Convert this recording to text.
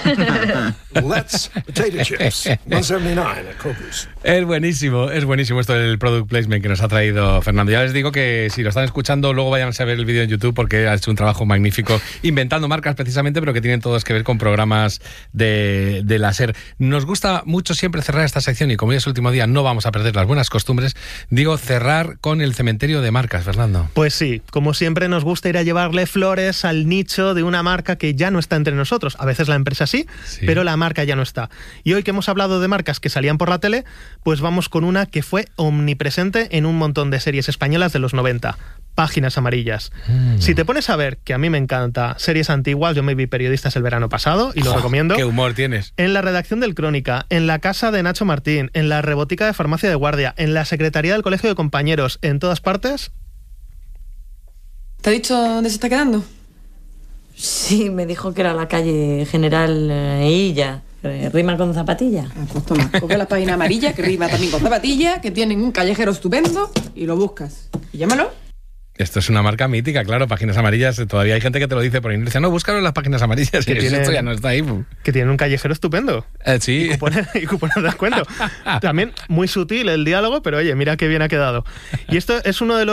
Let's potato chips. 179 at Coopers. Es buenísimo esto del product placement que nos ha traído Fernando. Ya les digo que si lo están escuchando, luego vayan a ver el vídeo en YouTube porque ha hecho un trabajo magnífico inventando marcas precisamente, pero que tienen todos que ver con programas de la SER. Nos gusta mucho siempre cerrar esta sección y como hoy es el último día no vamos a perder las buenas costumbres. Digo, cerrar con el cementerio de marcas, Fernando. Pues sí, como siempre nos gusta ir a llevarle flores al nicho de una marca que ya no está entre nosotros. A veces la empresa sí, pero la marca ya no está. Y hoy que hemos hablado de marcas que salían por la tele, pues vamos con una que fue omnipresente en un montón de series españolas de los 90. Páginas Amarillas. Si te pones a ver, que a mí me encanta, series antiguas, yo me vi Periodistas el verano pasado y lo recomiendo. ¡Qué humor tienes! En la redacción del Crónica, en la casa de Nacho Martín, en la rebotica de Farmacia de Guardia, en la secretaría del Colegio de Compañeros, en todas partes. ¿Te ha dicho dónde se está quedando? Sí, me dijo que era la calle General Illa. ¿Rima con zapatilla? Pues toma, coge la página amarilla, que rima también con zapatilla, que tienen un callejero estupendo, y lo buscas. Y llámalo. Esto es una marca mítica, claro, Páginas Amarillas. Todavía hay gente que te lo dice por inercia. No, búscalo en las Páginas Amarillas. Que esto ya no está ahí. Que tiene un callejero estupendo. Sí. Y cupones de descuento. También muy sutil el diálogo, pero oye, mira qué bien ha quedado. Y esto es uno de los